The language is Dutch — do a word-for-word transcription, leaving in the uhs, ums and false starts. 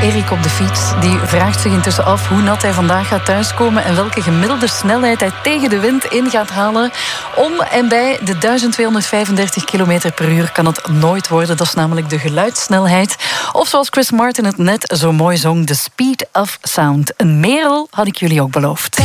Erik op de fiets die vraagt zich intussen af hoe nat hij vandaag gaat thuiskomen en welke gemiddelde snelheid hij tegen de wind in gaat halen. Om en bij de duizend tweehonderdvijfendertig kilometer per uur kan het nooit worden. Dat is namelijk de geluidssnelheid. Of zoals Chris Martin het net zo mooi zong, the speed of sound. Een merel had ik jullie ook beloofd.